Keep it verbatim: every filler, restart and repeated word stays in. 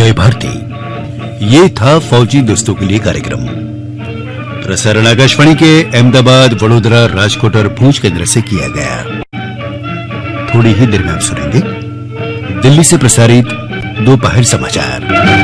नए भर्ती। ये था फौजी दोस्तों के लिए कार्यक्रम। प्रसारण आकाशवाणी के अहमदाबाद, वडोदरा, राजकोट और भूज केंद्र से किया गया। थोड़ी ही देर में आप सुनेंगे दिल्ली से प्रसारित दोपहर समाचार।